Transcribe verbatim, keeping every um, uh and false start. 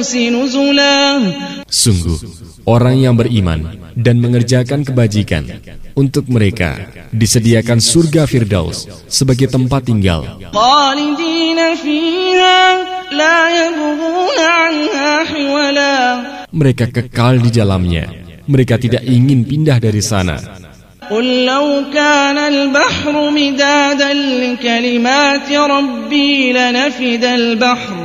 Sungguh, orang yang beriman dan mengerjakan kebajikan, untuk mereka disediakan surga Firdaus sebagai tempat tinggal. Mereka kekal di dalamnya, mereka tidak ingin pindah dari sana. قل لو كان البحر مدادا لكلمات ربي لنفد البحر